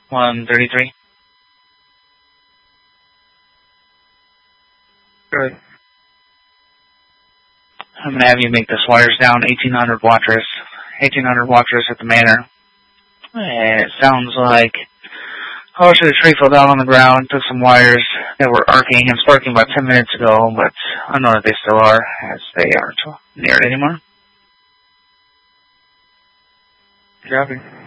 133. Good. I'm going to have you make this wires down 1800 wattress. 1800 wattress at the manor. And it sounds like I the tree fell down on the ground, took some wires that were arcing and sparking about 10 minutes ago, but I know that they still are, as they aren't near it anymore. Copy.